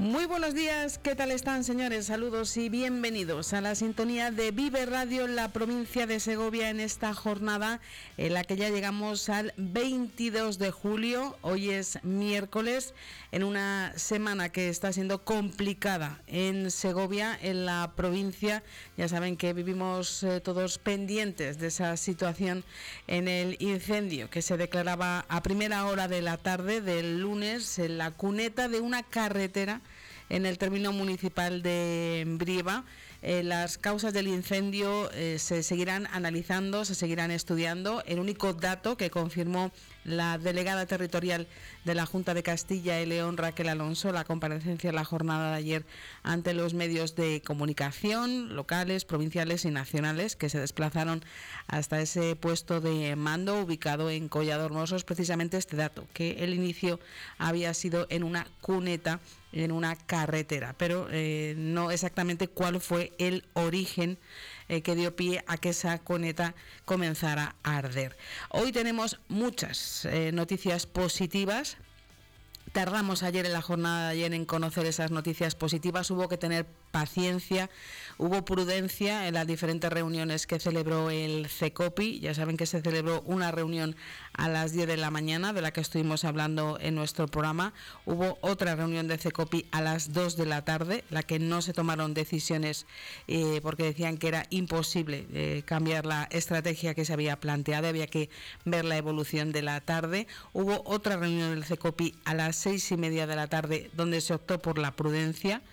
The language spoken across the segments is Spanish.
Muy buenos días, ¿qué tal están, señores? Saludos y bienvenidos a la sintonía de Vive Radio en la provincia de Segovia en esta jornada en la que ya llegamos al 22 de julio. Hoy es miércoles, en una semana que está siendo complicada en Segovia, en la provincia. Ya saben que vivimos todos pendientes de esa situación en el incendio que se declaraba a primera hora de la tarde del lunes en la cuneta de una carretera en el término municipal de Brieva. Las causas del incendio se seguirán analizando, se seguirán estudiando. El único dato que confirmó la delegada territorial de la Junta de Castilla y León, Raquel Alonso, la comparecencia en la jornada de ayer ante los medios de comunicación locales, provinciales y nacionales que se desplazaron hasta ese puesto de mando ubicado en Collado Hermoso, precisamente este dato, que el inicio había sido en una cuneta, en una carretera, pero no exactamente cuál fue el origen que dio pie a que esa cuneta comenzara a arder. Hoy tenemos muchas noticias positivas. Tardamos ayer en la jornada de ayer en conocer esas noticias positivas, hubo que tener paciencia, hubo prudencia en las diferentes reuniones que celebró el CECOPI. Ya saben que se celebró una reunión a las 10 de la mañana, de la que estuvimos hablando en nuestro programa. Hubo otra reunión de CECOPI a las 2 de la tarde, la que no se tomaron decisiones porque decían que era imposible cambiar la estrategia que se había planteado, había que ver la evolución de la tarde. Hubo otra reunión del CECOPI a las 6:30 de la tarde, donde se optó por la prudencia,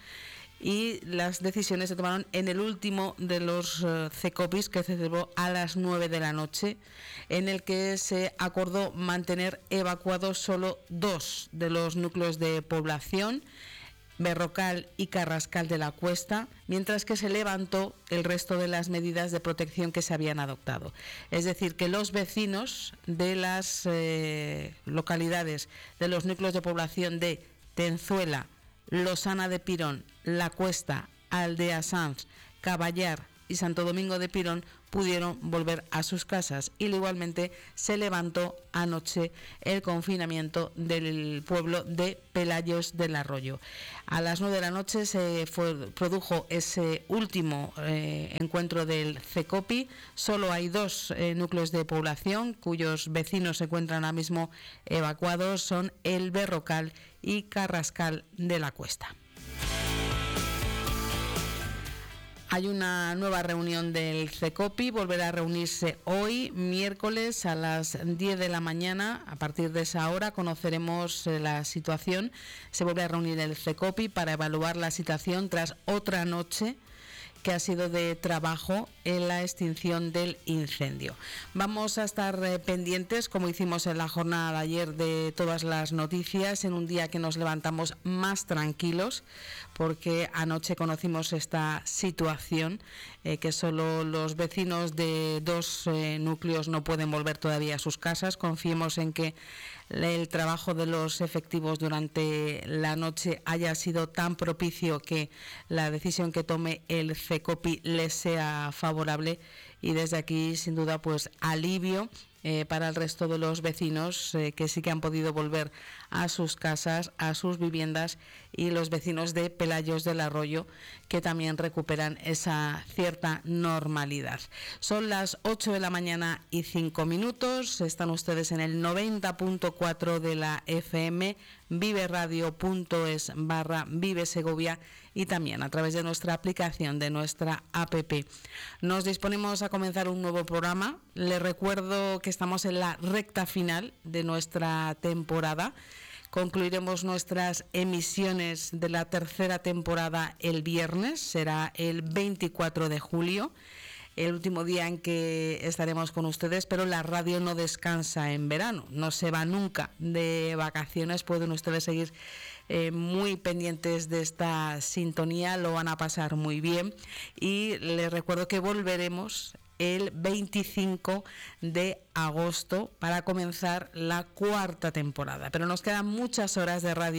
y las decisiones se tomaron en el último de los CECOPIs, que se celebró a las 9 de la noche, en el que se acordó mantener evacuados solo 2 de los núcleos de población, Berrocal y Carrascal de la Cuesta, mientras que se levantó el resto de las medidas de protección que se habían adoptado. Es decir, que los vecinos de las localidades, de los núcleos de población de Tenzuela, Losana de Pirón, La Cuesta, Aldea Sanz, Caballar y Santo Domingo de Pirón pudieron volver a sus casas, y igualmente se levantó anoche el confinamiento del pueblo de Pelayos del Arroyo. A las 9 de la noche se produjo ese último encuentro del CECOPI. Solo hay 2 núcleos de población cuyos vecinos se encuentran ahora mismo evacuados, son el Berrocal y Carrascal de la Cuesta. Hay una nueva reunión del CECOPI, volverá a reunirse hoy, miércoles, a las 10 de la mañana. A partir de esa hora conoceremos la situación. Se vuelve a reunir el CECOPI para evaluar la situación tras otra noche que ha sido de trabajo en la extinción del incendio. Vamos a estar pendientes, como hicimos en la jornada de ayer, de todas las noticias, en un día que nos levantamos más tranquilos, porque anoche conocimos esta situación, que solo los vecinos de 2 núcleos no pueden volver todavía a sus casas. Confiemos en que el trabajo de los efectivos durante la noche haya sido tan propicio que la decisión que tome el CECOPI les sea favorable, y desde aquí sin duda pues alivio para el resto de los vecinos que sí que han podido volver a sus casas, a sus viviendas, y los vecinos de Pelayos del Arroyo, que también recuperan esa cierta normalidad. Son las 8 de la mañana y 5 minutos. Están ustedes en el 90.4 de la FM, viveradio.es/Vive Segovia, y también a través de nuestra aplicación, de nuestra APP. Nos disponemos a comenzar un nuevo programa. Les recuerdo que estamos en la recta final de nuestra temporada. Concluiremos nuestras emisiones de la tercera temporada el viernes, será el 24 de julio, el último día en que estaremos con ustedes, pero la radio no descansa en verano, no se va nunca de vacaciones. Pueden ustedes seguir muy pendientes de esta sintonía, lo van a pasar muy bien, y les recuerdo que volveremos el 25 de agosto para comenzar la 4ª temporada. Pero nos quedan muchas horas de radio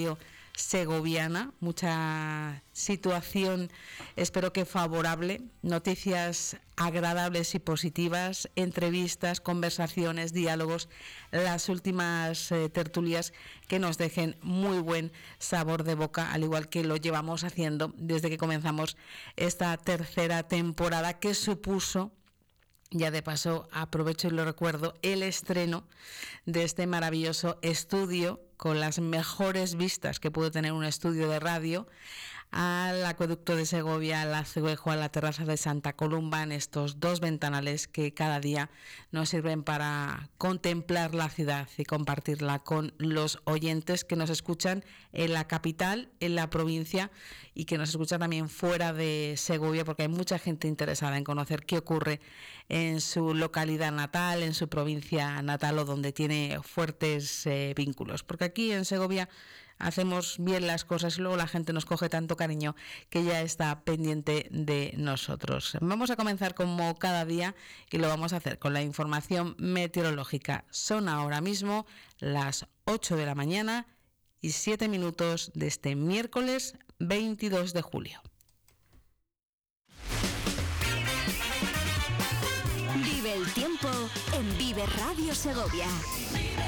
segoviana, mucha situación, espero que favorable, noticias agradables y positivas, entrevistas, conversaciones, diálogos, las últimas tertulias que nos dejen muy buen sabor de boca, al igual que lo llevamos haciendo desde que comenzamos esta tercera temporada, que supuso, ya de paso aprovecho y lo recuerdo, el estreno de este maravilloso estudio con las mejores vistas que puede tener un estudio de radio, al acueducto de Segovia, al Azuejo, a la terraza de Santa Columba, en estos 2 ventanales que cada día nos sirven para contemplar la ciudad y compartirla con los oyentes que nos escuchan en la capital, en la provincia, y que nos escuchan también fuera de Segovia, porque hay mucha gente interesada en conocer qué ocurre en su localidad natal, en su provincia natal, o donde tiene fuertes vínculos, porque aquí en Segovia hacemos bien las cosas y luego la gente nos coge tanto cariño que ya está pendiente de nosotros. Vamos a comenzar como cada día y lo vamos a hacer con la información meteorológica. Son ahora mismo las 8 de la mañana y 7 minutos de este miércoles 22 de julio. Vive el tiempo en Vive Radio Segovia.